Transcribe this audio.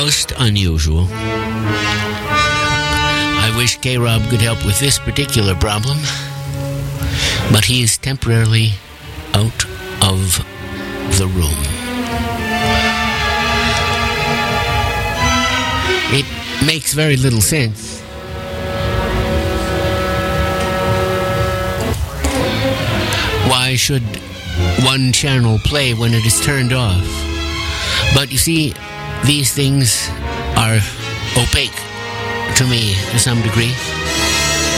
most unusual. I wish K-Rob could help with this particular problem, but he is temporarily out of the room. It makes very little sense. Why should one channel play when it is turned off? But you see, these things are opaque to me to some degree.